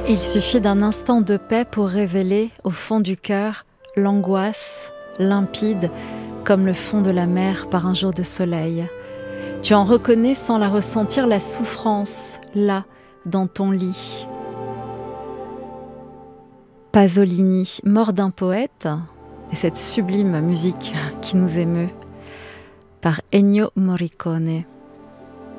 Il suffit d'un instant de paix pour révéler, au fond du cœur, l'angoisse, limpide, comme le fond de la mer par un jour de soleil. Tu en reconnais sans la ressentir la souffrance, là, dans ton lit. Pasolini, mort d'un poète, et cette sublime musique qui nous émeut, par Ennio Morricone.